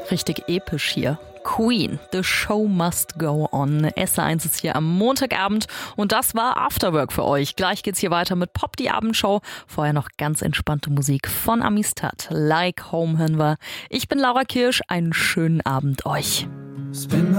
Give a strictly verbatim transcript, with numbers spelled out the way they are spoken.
Richtig episch hier. Queen, The Show Must Go On. S eins ist hier am Montagabend und das war Afterwork für euch. Gleich geht's hier weiter mit Pop, die Abendshow. Vorher noch ganz entspannte Musik von Amistad. Like Home hören wir. Ich bin Laura Kirsch. Einen schönen Abend euch. Spin